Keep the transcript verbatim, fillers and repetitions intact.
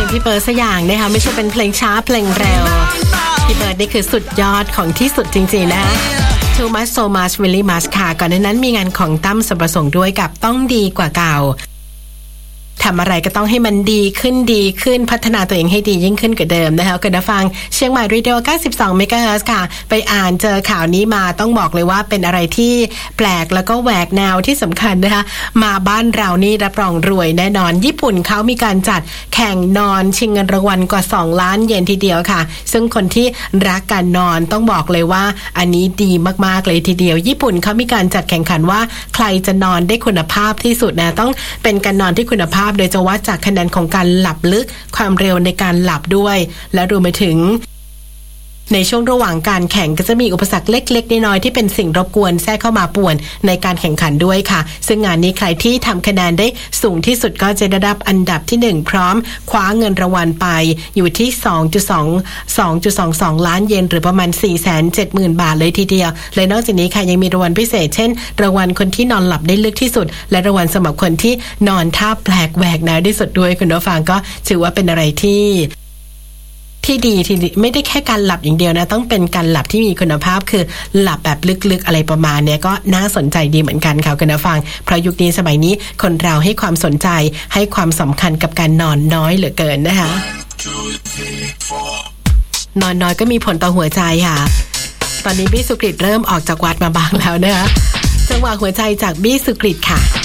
พี่เบิร์ดสักอย่างนะคะไม่ใช่เป็นเพลงช้าเพลงเร็วพี่เบิร์ดนี่คือสุดยอดของที่สุดจริงๆนะ Too much so much really much ค่ะก่อนหน้านั้นมีงานของตั้มสุประสงค์ด้วยกับต้องดีกว่าเก่าทำอะไรก็ต้องให้มันดีขึ้นดีขึ้นพัฒนาตัวเองให้ดียิ่งขึ้นกว่าเดิมนะคะคุณผู้ฟังเชียงใหม่รีดิโอเก้าสิบสองเมกะเฮิรตซ์ค่ะไปอ่านเจอข่าวนี้มาต้องบอกเลยว่าเป็นอะไรที่แปลกแล้วก็แหวกแนวที่สำคัญนะคะมาบ้านเรานี่รับรองรวยแน่นอนญี่ปุ่นเขามีการจัดแข่งนอนชิงเงินรางวัลกว่าสองล้านเยนทีเดียวค่ะซึ่งคนที่รักการนอนต้องบอกเลยว่าอันนี้ดีมากๆเลยทีเดียวญี่ปุ่นเขามีการจัดแข่งขันว่าใครจะนอนได้คุณภาพที่สุดนะต้องเป็นการนอนที่คุณภาพโดยจะวัดจากคะแนนของการหลับลึกความเร็วในการหลับด้วยและรวมไปถึงในช่วงระหว่างการแข่งก็จะมีอุปสรรคเล็กๆน้อยๆที่เป็นสิ่งรบกวนแทรกเข้ามาป่วนในการแข่งขันด้วยค่ะซึ่งงานนี้ใครที่ทำคะแนนได้สูงที่สุดก็จะได้รับอันดับที่หนึ่งพร้อมคว้าเงินรางวัลไปอยู่ที่ สองจุดสอง สองจุดสองสอง ล้านเยนหรือประมาณ สี่แสนเจ็ดหมื่น บาทเลยทีเดียวและนอกจากนี้ค่ะยังมีรางวัลพิเศษเช่นรางวัลคนที่นอนหลับได้ลึกที่สุดและรางวัลสำหรับคนที่นอนท่าแปลกแหวกแนวที่สุดด้วยคุณผู้ฟังก็ถือว่าเป็นอะไรที่ที่ดีที่ไม่ได้แค่การหลับอย่างเดียวนะต้องเป็นการหลับที่มีคุณภาพคือหลับแบบลึกๆอะไรประมาณเนี้ยก็น่าสนใจดีเหมือนกันค่ะคุณผู้ฟังเพราะยุคนี้สมัยนี้คนเราให้ความสนใจให้ความสำคัญกับการนอนน้อยเหลือเกินนะคะนอนน้อยก็มีผลต่อหัวใจค่ะตอนนี้บี้สุกฤตเริ่มออกจากวัดมาบ้างแล้วนะคะจังหวะหัวใจจากบี้สุกฤตค่ะ